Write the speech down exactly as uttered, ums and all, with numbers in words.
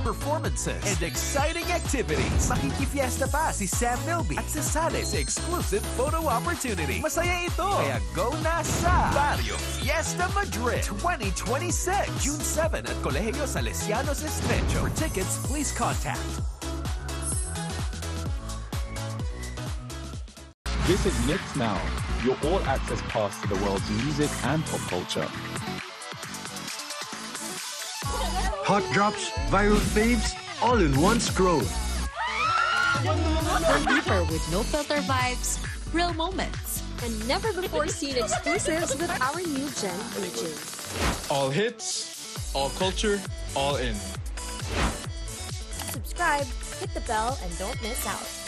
performances, and exciting activities. Makikifiesta pa si Sam Milby at sasali sa exclusive photo opportunity. Masaya ito, kaya go na sa Barrio Fiesta Madrid twenty twenty-six, June seventh at Colegio Salesianos Estrecho. For tickets, please contact. Visit Mix Now, your all-access pass to the world's music and pop culture. Hot drops, viral faves, all in one scroll. Go deeper with no-filter vibes, real moments, and never-before-seen exclusives with our new Gen agents. All hits, all culture, all in. Subscribe, hit the bell, and don't miss out.